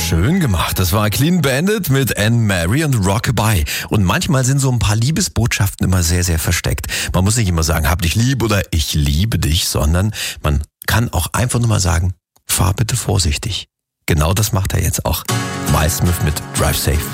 Schön gemacht. Das war Clean Bandit mit Anne Mary und Rockabye. Und manchmal sind so ein paar Liebesbotschaften immer sehr, sehr versteckt. Man muss nicht immer sagen, hab dich lieb oder ich liebe dich, sondern man kann auch einfach nur mal sagen, fahr bitte vorsichtig. Genau das macht er jetzt auch. Miles Smith mit Drive Safe.